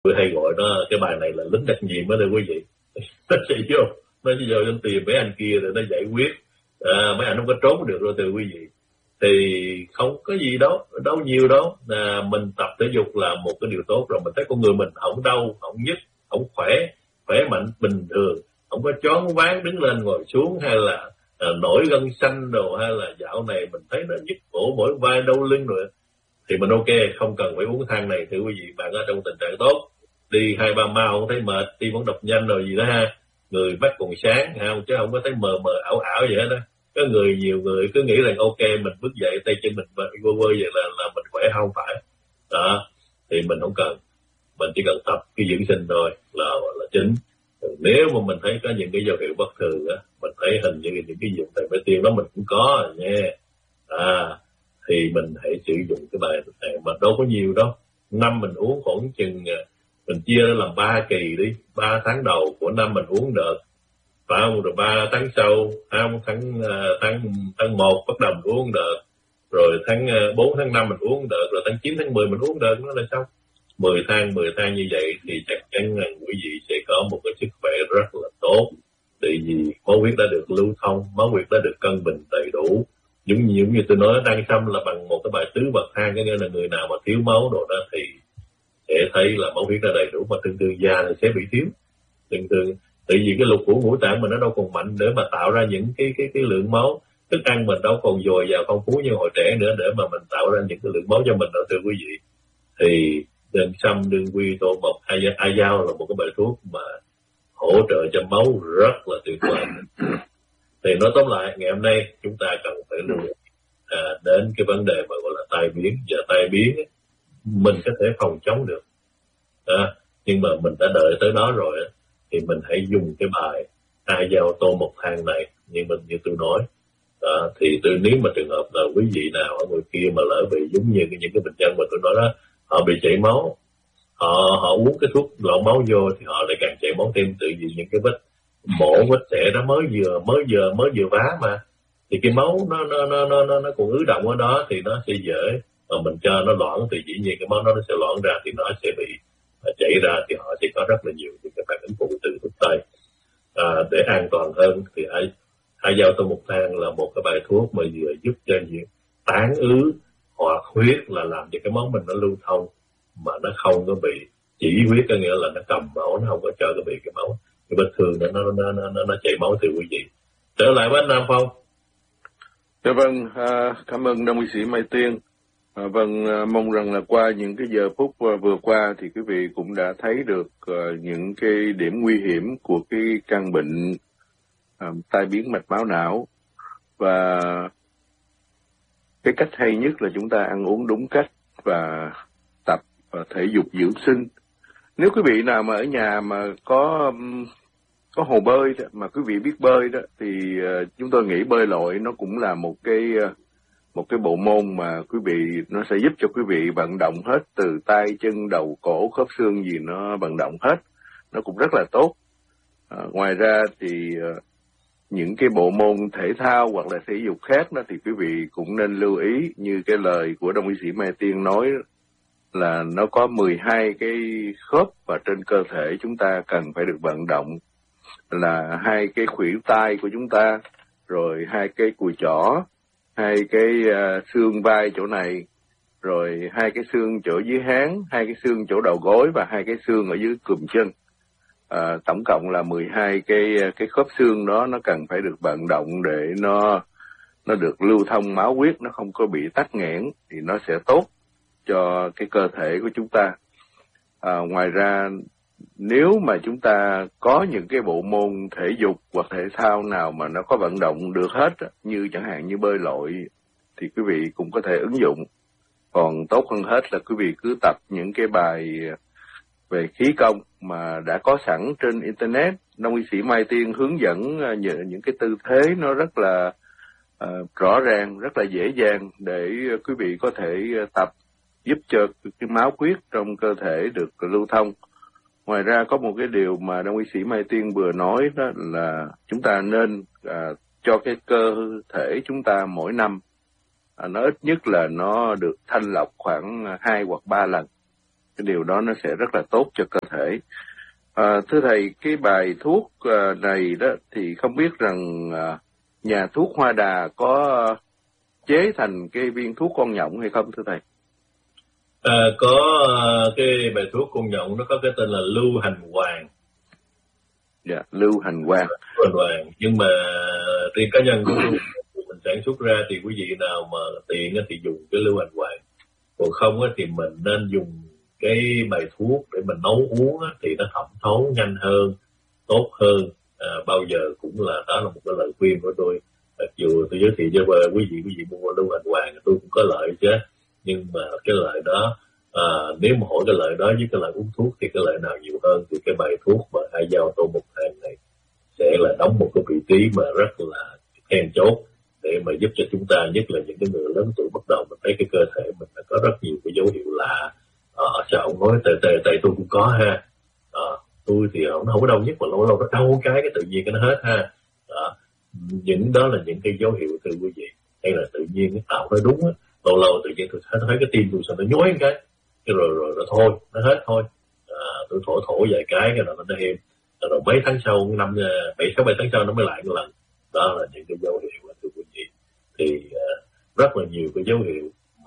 Tôi hay gọi nó, cái bài này là lính đặc nhiệm đó thưa quý vị. Nó chạy vô, nó chỉ vô nó tìm mấy anh kia rồi nó giải quyết. Mấy anh không có trốn được đâu thưa quý vị. Thì không có gì đâu nhiều đâu. Mình tập thể dục là một cái điều tốt rồi. Mình thấy con người mình không đau, không nhức, không khỏe mạnh bình thường, không có choáng váng đứng lên ngồi xuống, hay là nổi gân xanh đồ, hay là dạo này mình thấy nó nhức cổ mỏi vai đau lưng rồi, thì mình ok, không cần phải uống thang này thưa quý vị. Bạn ở trong tình trạng tốt, đi 2-3 mao không thấy mệt, tim vẫn đập nhanh rồi gì đó ha, người mắt còn sáng không, chứ không có thấy mờ ảo ảo vậy hết đó. Có nhiều người cứ nghĩ rằng ok, mình bước dậy tay chân mình vơ vơ vậy là mình khỏe, không phải đó. Thì mình không cần, mình chỉ cần tập cái dưỡng sinh thôi là chính. Nếu mà mình thấy có những cái dấu hiệu bất thường á, mình thấy hình như những cái dụng tại phải tiên đó mình cũng có rồi nha, thì mình hãy sử dụng cái bài này, mà đâu có nhiều đâu. Năm mình uống khoảng chừng, mình chia ra làm 3 kỳ đi, 3 tháng đầu của năm mình uống đợt, phải không? Rồi 3 tháng sau, tháng 1 bắt đầu mình uống đợt, rồi tháng 4 tháng 5 mình uống đợt, rồi tháng 9 tháng 10 mình uống đợt, nó là xong. 10 tháng như vậy thì chắc chắn là quý vị sẽ có một cái sức khỏe rất là tốt. Tại vì máu huyết đã được lưu thông, máu huyết đã được cân bình đầy đủ. Giống như tôi nói, đăng xăm là bằng một cái bài tứ bậc thang, có nghĩa là người nào mà thiếu máu đồ đó thì sẽ thấy là máu huyết đã đầy đủ, mà thường già thì sẽ bị thiếu. Thường tại vì cái lục phủ ngũ tạng mình nó đâu còn mạnh để mà tạo ra những cái lượng máu, thức ăn mình đâu còn dồi dào phong phú như hồi trẻ nữa để mà mình tạo ra những cái lượng máu cho mình đâu thưa quý vị. Thì đừng xăm, đừng quy, tô mộc, ai dao là một cái bài thuốc mà hỗ trợ cho máu rất là tuyệt vời. Thì nói tóm lại, ngày hôm nay chúng ta cần phải lưu đến cái vấn đề mà gọi là tai biến. Và tai biến mình có thể phòng chống được, nhưng mà mình đã đợi tới đó rồi thì mình hãy dùng cái bài ai dao tô mộc thang này như tôi nói. Thì nếu mà trường hợp là quý vị nào ở ngoài kia mà lỡ bị giống như những cái bệnh nhân mà tôi nói đó, họ bị chảy máu, họ uống cái thuốc loạn máu vô thì họ lại càng chảy máu thêm, tự vì những cái vết mổ vết xẻ đó mới vừa vá mà, thì cái máu nó còn ứ động ở đó thì nó sẽ dễ, mà mình cho nó loãng thì dĩ nhiên cái máu nó sẽ loãng ra thì nó sẽ bị chảy ra, thì họ sẽ có rất là nhiều những cái phản ứng phụ từ thuốc tây. Để an toàn hơn thì ai dao tô mộc thang là một cái bài thuốc mà vừa giúp cho những tán ứ hoặc huyết, là làm cho cái máu mình nó lưu thông mà nó không có bị chỉ huyết, có nghĩa là nó cầm máu, nó không có cho cái bị cái máu, cái vết thương nó chảy máu từ quý vị. Trở lại với anh Nam Phong. Dạ vâng, cảm ơn Đông y sĩ Mai Tiên. Vâng, mong rằng là qua những cái giờ phút vừa qua thì quý vị cũng đã thấy được những cái điểm nguy hiểm của cái căn bệnh tai biến mạch máu não, và cái cách hay nhất là chúng ta ăn uống đúng cách và tập thể dục dưỡng sinh. Nếu quý vị nào mà ở nhà mà có hồ bơi đó, mà quý vị biết bơi đó, thì chúng tôi nghĩ bơi lội nó cũng là một cái bộ môn mà quý vị, nó sẽ giúp cho quý vị vận động hết từ tay chân đầu cổ khớp xương gì nó vận động hết, nó cũng rất là tốt. Ngoài ra thì những cái bộ môn thể thao hoặc là thể dục khác đó thì quý vị cũng nên lưu ý, như cái lời của Đông y sĩ Mai Tiên nói là nó có 12 cái khớp và trên cơ thể chúng ta cần phải được vận động, là 2 cái khuỷu tay của chúng ta, rồi 2 cái cùi chỏ, 2 cái xương vai chỗ này, rồi 2 cái xương chỗ dưới háng, 2 cái xương chỗ đầu gối và 2 cái xương ở dưới cùm chân. Tổng cộng là 12 cái khớp xương đó nó cần phải được vận động để nó được lưu thông máu huyết, nó không có bị tắc nghẽn, thì nó sẽ tốt cho cái cơ thể của chúng ta. Ngoài ra, nếu mà chúng ta có những cái bộ môn thể dục hoặc thể thao nào mà nó có vận động được hết, như chẳng hạn như bơi lội, thì quý vị cũng có thể ứng dụng. Còn tốt hơn hết là quý vị cứ tập những cái bài về khí công mà đã có sẵn trên Internet. Đông y sĩ Mai Tiên hướng dẫn những cái tư thế nó rất là rõ ràng, rất là dễ dàng để quý vị có thể tập, giúp cho cái máu huyết trong cơ thể được lưu thông. Ngoài ra có một cái điều mà Đông y sĩ Mai Tiên vừa nói, đó là chúng ta nên cho cái cơ thể chúng ta mỗi năm nó ít nhất là nó được thanh lọc khoảng 2 hoặc 3 lần. cái điều đó nó sẽ rất là tốt cho cơ thể. Thưa thầy, cái bài thuốc này đó thì không biết rằng nhà thuốc Hoa Đà có chế thành cái viên thuốc con nhộng hay không thưa thầy? Có cái bài thuốc con nhộng nó có cái tên là lưu hành hoàng. Dạ, lưu hành hoàng. Nhưng mà riêng cá nhân của mình sản xuất ra thì quý vị nào mà tiện thì dùng cái lưu hành hoàng, còn không thì mình nên dùng cái bài thuốc để mình nấu uống thì nó thẩm thấu nhanh hơn, tốt hơn. Bao giờ cũng là đó là một cái lời khuyên của tôi. Mặc dù tôi giới thiệu cho quý vị mua lưu hành hoàng tôi cũng có lợi chứ, nhưng mà cái lợi đó nếu mà hỏi cái lợi đó với cái lợi uống thuốc thì cái lợi nào nhiều hơn, thì cái bài thuốc mà hai dao tô một thang này sẽ là đóng một cái vị trí mà rất là then chốt để mà giúp cho chúng ta, nhất là những cái người lớn tuổi bắt đầu mình thấy cái cơ thể mình có rất nhiều cái dấu hiệu lạ. Sao ông nói tại tôi cũng có ha, tôi thì nó không có đau nhất mà lâu lâu nó đau cái tự nhiên cái nó hết ha. Những đó là những cái dấu hiệu thưa quý vị, hay là tự nhiên cái tạo nó đúng á, lâu lâu tự nhiên tôi thấy cái tim tôi sao nó nhói cái rồi thôi nó hết thôi. Tôi thổ vài cái là nó êm, rồi mấy tháng sau 7 tháng sau nó mới lại một lần. Đó là những cái dấu hiệu thưa quý vị. Thì rất là nhiều cái dấu hiệu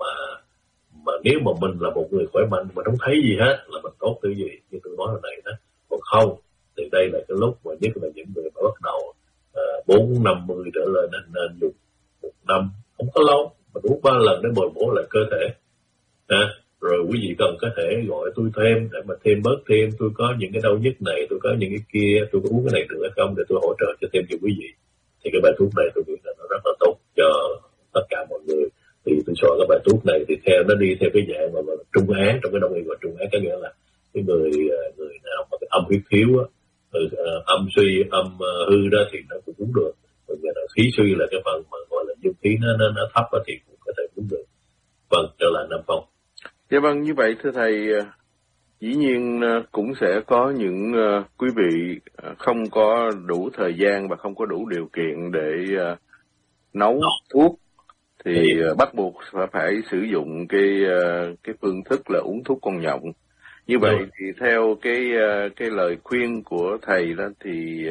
mà nếu mà mình là một người khỏe mạnh mà không thấy gì hết là mình tốt thứ gì như tôi nói hồi nãy đó. Còn không thì đây là cái lúc mà nhất là những người mà bắt đầu 40-50 trở lên nên dùng một năm không có lâu mà uống 3 lần để bồi bổ lại cơ thể. Rồi quý vị cần có thể gọi tôi thêm để mà thêm bớt thêm, tôi có những cái đau nhức này, tôi có những cái kia, tôi có uống cái này được hay không để tôi hỗ trợ cho thêm cho quý vị. Thì cái bài thuốc này tôi nghĩ là nó rất là tốt cho tất cả mọi người. Thì tôi chọn cái bài thuốc này thì nó đi theo cái dạng mà trung án, trong cái đông y gọi trung án, có nghĩa là cái người nào mà cái âm huyết thiếu á, âm suy, âm hư đó thì nó cũng uống được. Còn là khí suy là cái phần mà gọi là dương khí nó thấp thì cũng có thể uống được. Vâng, trở lại Nam Phong. Dạ vâng, như vậy thưa thầy, dĩ nhiên cũng sẽ có những quý vị không có đủ thời gian và không có đủ điều kiện để nấu thuốc, thì bắt buộc phải sử dụng cái phương thức là uống thuốc con nhộng. Như vậy thì theo cái lời khuyên của thầy đó thì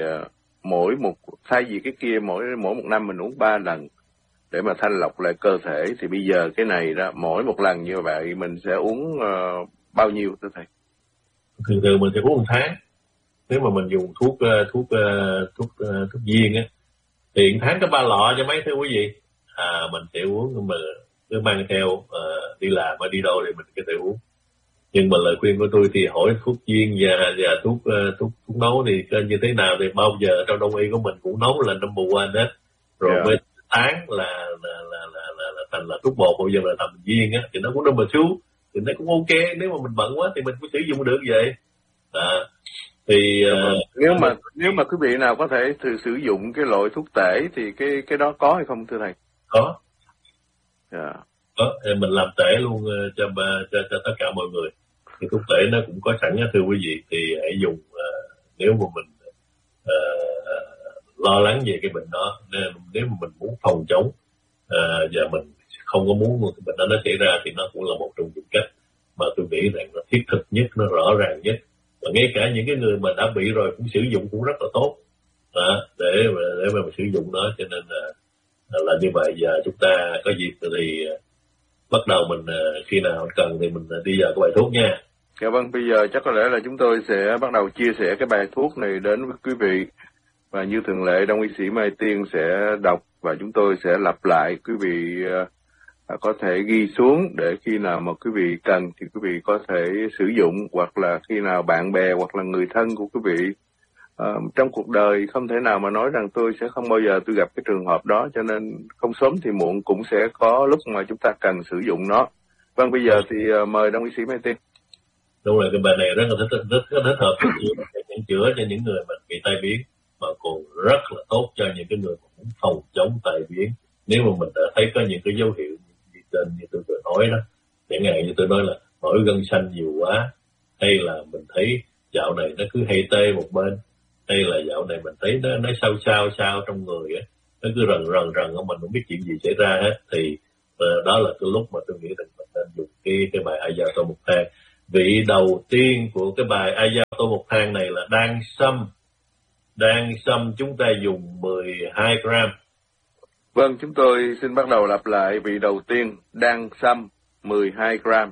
thay vì cái kia mỗi một năm mình uống 3 lần để mà thanh lọc lại cơ thể, thì bây giờ cái này đó mỗi một lần như vậy mình sẽ uống bao nhiêu thưa thầy? Thường mình sẽ uống 1 tháng. Nếu mà mình dùng thuốc viên á thì 1 tháng có 3 lọ cho mấy thưa quý vị. Mình sẽ uống, mà cứ mang theo đi làm hay đi đâu thì mình có thể uống. Nhưng mà lời khuyên của tôi thì hỏi thuốc viên và thuốc nấu thì như thế nào thì bao giờ trong đông y của mình cũng nấu là number one hết. Rồi bên tháng là thành là thuốc bột, bao giờ là thành viên á thì nó cũng number two, thì nó cũng ok. Nếu mà mình bận quá thì mình cũng sử dụng được vậy. Thì nếu mà quý vị nào có thể sử dụng cái loại thuốc tể thì cái đó có hay không thưa thầy? Có. Có, mình làm tể luôn cho tất cả mọi người. Thì thuốc tể nó cũng có sẵn thưa quý vị, thì hãy dùng nếu mà mình lo lắng về cái bệnh đó, nếu mà mình muốn phòng chống và mình không có muốn cái bệnh đó nó xảy ra thì nó cũng là một trong những cách mà tôi nghĩ rằng nó thiết thực nhất, nó rõ ràng nhất. Và ngay cả những cái người mà đã bị rồi cũng sử dụng cũng rất là tốt để mà sử dụng nó. Cho nên là như vậy. Giờ chúng ta có dịp thì bắt đầu mình khi nào cần thì mình đi vào cái bài thuốc nha. Dạ vâng, bây giờ chắc có lẽ là chúng tôi sẽ bắt đầu chia sẻ cái bài thuốc này đến với quý vị. Và như thường lệ, Đông y sĩ Mai Tiên sẽ đọc và chúng tôi sẽ lặp lại. Quý vị có thể ghi xuống để khi nào mà quý vị cần thì quý vị có thể sử dụng, hoặc là khi nào bạn bè hoặc là người thân của quý vị. Trong cuộc đời không thể nào mà nói rằng tôi sẽ không bao giờ tôi gặp cái trường hợp đó, cho nên không sớm thì muộn cũng sẽ có lúc mà chúng ta cần sử dụng nó. Vâng, bây giờ thì mời Đông y sĩ Mai Tiên. Đúng rồi, cái bài này rất là thích hợp chữa cho những người mà bị tai biến, mà còn rất là tốt cho những cái người cũng phòng chống tai biến. Nếu mà mình đã thấy có những cái dấu hiệu như tôi vừa nói đó, chẳng hạn như tôi nói là nổi gân xanh nhiều quá, hay là mình thấy dạo này nó cứ hay tê một bên, hay là dạo này mình thấy nó sao trong người á, nó cứ rần mình không biết chuyện gì xảy ra hết, thì đó là cái lúc mà tôi nghĩ rằng mình nên dùng cái bài Ayatollah một thang. vị đầu tiên của cái bài Ai Giao Tô Một Thang này là đan sâm. Đan sâm chúng ta dùng 12 gram. Vâng, chúng tôi xin bắt đầu lặp lại vị đầu tiên, đan sâm 12 gram.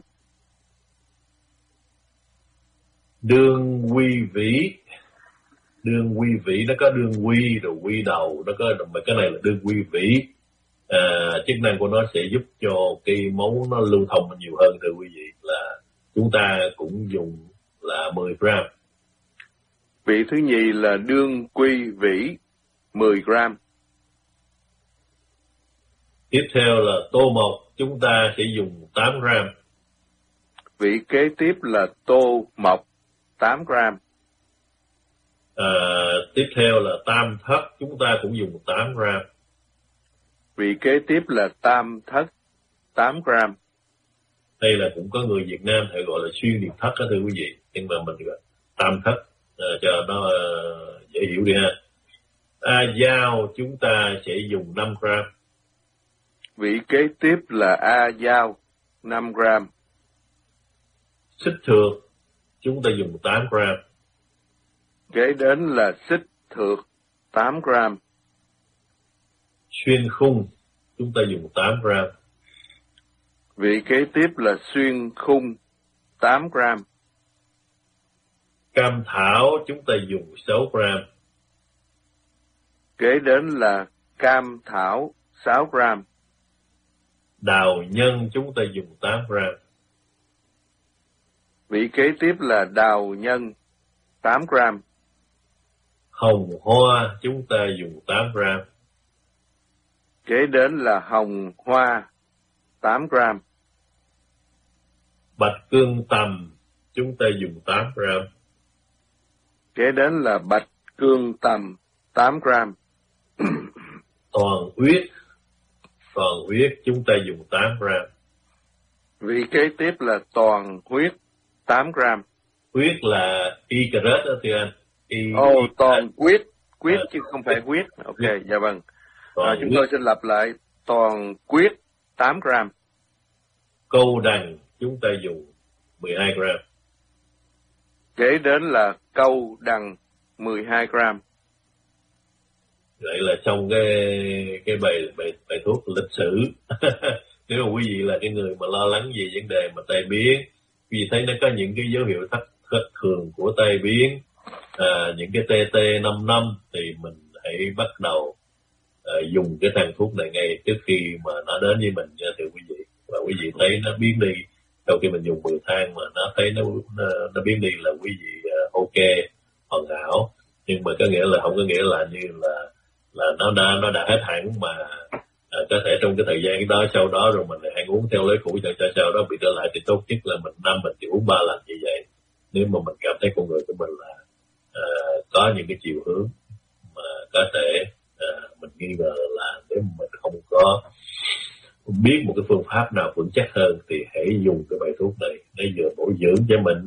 Đương quy vĩ. Đương quy vĩ nó có đương quy rồi quy đầu, nó có mà cái này là đương quy vĩ. Chức năng của nó sẽ giúp cho cái máu nó lưu thông nhiều hơn. Thưa quý vị, là chúng ta cũng dùng là 10 gram. Vị thứ nhì là đương quy vĩ 10 gram. Tiếp theo là tô mộc, chúng ta sẽ dùng 8 gram. Vị kế tiếp là tô mộc 8 gram. Tiếp theo là tam thất, chúng ta cũng dùng 8 gram. Vị kế tiếp là tam thất 8 gram. Đây là cũng có người Việt Nam hay gọi là xuyên điệp thất đó thưa quý vị, nhưng mà mình gọi tam thất cho nó dễ hiểu đi ha. Giao chúng ta sẽ dùng 5 gram. Vị kế tiếp là A giao 5 gram. Xích thược chúng ta dùng 8 gram. Kế đến là xích thược 8 gram. Xuyên khung chúng ta dùng 8 gram. Vị kế tiếp là xuyên khung 8 gram. Cam thảo chúng ta dùng 6 gram. Kế đến là cam thảo 6 gram. Đào nhân chúng ta dùng 8 gram. Vị kế tiếp là đào nhân 8 gram. Hồng hoa chúng ta dùng 8 gram. Kế đến là hồng hoa 8 gram. Bạch cương tầm chúng ta dùng 8 gram. Kế đến là bạch cương tầm 8 gram. Toàn huyết chúng ta dùng 8 gram. Vị kế tiếp là toàn huyết 8 gram. Huyết là Icarus đó thưa anh. Toàn quyết chứ không phải huyết. Ok, dạ vâng. Chúng tôi xin lặp lại, toàn quyết 8 gram. Câu đằng chúng ta dùng 12 gram. Kế đến là câu đằng 12 gram. Vậy là trong cái bài thuốc lịch sử. Nếu mà quý vị là cái người mà lo lắng về vấn đề mà tai biến, quý vị thấy nó có những cái dấu hiệu thất thường của tai biến, những cái TT55 thì mình hãy bắt đầu dùng cái thang thuốc này ngay trước khi mà nó đến với mình nha thưa quý vị. Và quý vị thấy nó biến đi sau khi mình dùng 10 thang mà nó thấy nó biến đi là quý vị ok, hoàn hảo. Nhưng mà có nghĩa là không có nghĩa là như là nó đã hết hẳn, mà có thể trong cái thời gian đó sau đó rồi mình lại hay uống theo lối cũ cho sau đó bị trở lại, thì tốt nhất là mình năm mình chỉ uống 3 lần như vậy. Nếu mà mình cảm thấy con người của mình là có những cái chiều hướng mà có thể mình nghi ngờ là nếu mà mình không có biết một cái phương pháp nào vững chắc hơn thì hãy dùng cái bài thuốc này. Nó vừa bổ dưỡng cho mình,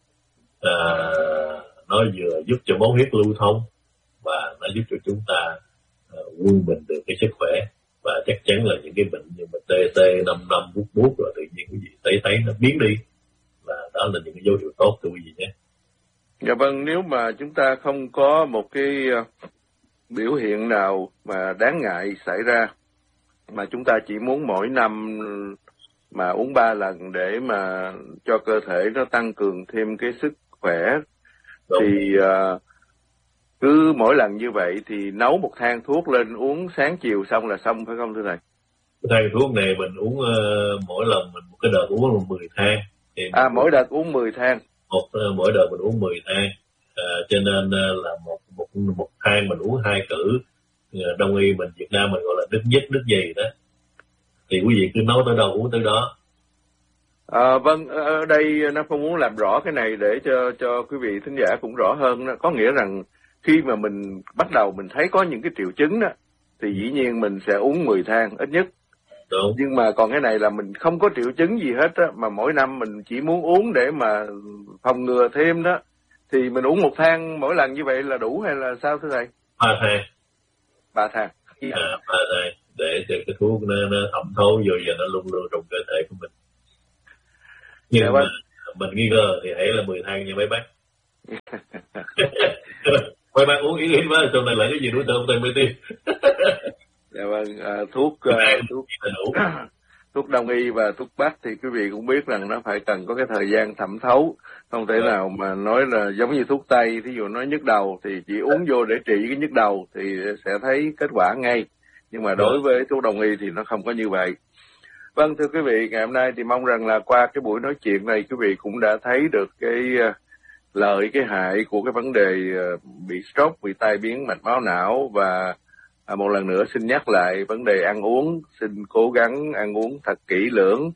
nó vừa giúp cho máu huyết lưu thông, và nó giúp cho chúng ta quân bình được cái sức khỏe. Và chắc chắn là những cái bệnh như mà TT55 bút rồi tự nhiên quý vị thấy nó biến đi, là đó là những cái dấu hiệu tốt thưa quý vị nhé. Dạ vâng, nếu mà chúng ta không có một cái biểu hiện nào mà đáng ngại xảy ra, mà chúng ta chỉ muốn mỗi năm mà uống 3 lần để mà cho cơ thể nó tăng cường thêm cái sức khỏe, đúng. Thì cứ mỗi lần như vậy thì nấu một thang thuốc lên uống sáng chiều xong là xong, phải không thưa thầy? Cái thang thuốc này mình uống mỗi lần mình một cái đợt uống là 10 thang. Thì mỗi đợt uống 10 thang. Mỗi đợt mình uống 10 thang. Cho nên là một thang mình uống 2 cữ. Đông y mình Việt Nam mình gọi là đứt nhất đứt gì đó. Thì quý vị cứ nấu tới đâu uống tới đó. Vâng, ở đây nó không muốn làm rõ cái này để cho quý vị thính giả cũng rõ hơn. Có nghĩa rằng khi mà mình bắt đầu mình thấy có những cái triệu chứng đó, thì dĩ nhiên mình sẽ uống 10 thang ít nhất. Đúng. Nhưng mà còn cái này là mình không có triệu chứng gì hết á, mà mỗi năm mình chỉ muốn uống để mà phòng ngừa thêm đó, thì mình uống 1 thang mỗi lần như vậy là đủ hay là sao thưa thầy? 3 thang. 3 thang. 3 thang để cho cái thuốc nó thẩm thấu vô và nó luôn luôn trong cơ thể của mình. Nhưng mình nghi ngờ thì hãy là 10 thang nha mấy bác. Mấy bác uống ít quá, sau này lại cái gì nuôi thơm tay mới tiên. Dạ vâng, thuốc thuốc đông y và thuốc bắc thì quý vị cũng biết rằng nó phải cần có cái thời gian thẩm thấu, không thể nào mà nói là giống như thuốc tây, thí dụ nói nhức đầu thì chỉ uống vô để trị cái nhức đầu thì sẽ thấy kết quả ngay, nhưng mà đối với thuốc đông y thì nó không có như vậy. Vâng, thưa quý vị, ngày hôm nay thì mong rằng là qua cái buổi nói chuyện này quý vị cũng đã thấy được cái lợi cái hại của cái vấn đề bị stroke, bị tai biến mạch máu não. Và một lần nữa xin nhắc lại vấn đề ăn uống, xin cố gắng ăn uống thật kỹ lưỡng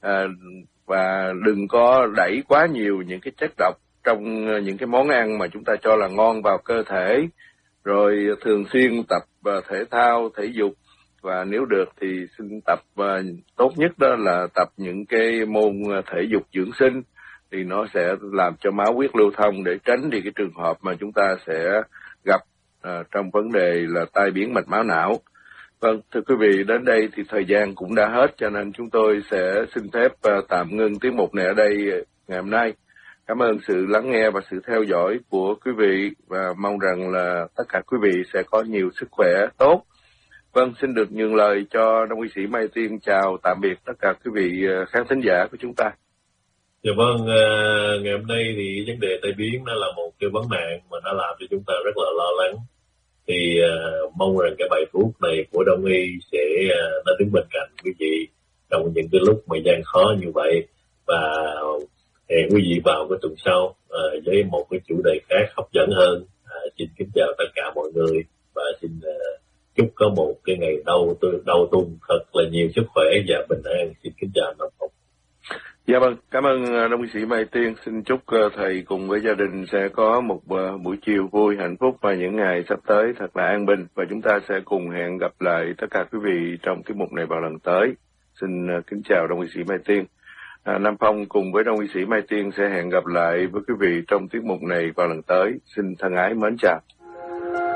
và đừng có đẩy quá nhiều những cái chất độc trong những cái món ăn mà chúng ta cho là ngon vào cơ thể. Rồi thường xuyên tập thể thao, thể dục, và nếu được thì xin tập tốt nhất đó là tập những cái môn thể dục dưỡng sinh, thì nó sẽ làm cho máu huyết lưu thông để tránh đi cái trường hợp mà chúng ta sẽ gặp trong vấn đề là tai biến mạch máu não. Vâng, thưa quý vị, đến đây thì thời gian cũng đã hết, cho nên chúng tôi sẽ xin phép tạm ngưng tiết mục này ở đây ngày hôm nay. Cảm ơn sự lắng nghe và sự theo dõi của quý vị, và mong rằng là tất cả quý vị sẽ có nhiều sức khỏe tốt. Vâng, xin được nhường lời cho Đông y sĩ Mai Tiên chào tạm biệt tất cả quý vị khán thính giả của chúng ta. Dạ vâng, ngày hôm nay thì vấn đề tai biến nó là một cái vấn nạn mà nó làm cho chúng ta rất là lo lắng. Thì mong rằng cái bài thuốc này của Đông y sẽ nó đứng bên cạnh quý vị trong những cái lúc mà gian khó như vậy. Và hẹn quý vị vào cái tuần sau với một cái chủ đề khác hấp dẫn hơn. Xin kính chào tất cả mọi người và xin chúc có một cái ngày đầu tuần thật là nhiều sức khỏe và bình an. Xin kính chào Nam Phong. Dạ vâng, cảm ơn Đông y sĩ Mai Tiên. Xin chúc thầy cùng với gia đình sẽ có một buổi chiều vui, hạnh phúc và những ngày sắp tới thật là an bình. Và chúng ta sẽ cùng hẹn gặp lại tất cả quý vị trong tiết mục này vào lần tới. Xin kính chào Đông y sĩ Mai Tiên. Nam Phong cùng với Đông y sĩ Mai Tiên sẽ hẹn gặp lại với quý vị trong tiết mục này vào lần tới. Xin thân ái mến chào.